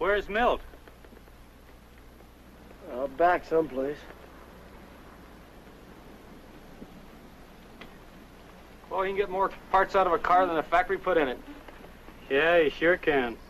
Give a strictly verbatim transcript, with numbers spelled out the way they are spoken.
Where's Milt? Uh, back someplace. Well, he can get more parts out of a car than a factory put in it. Yeah, he sure can.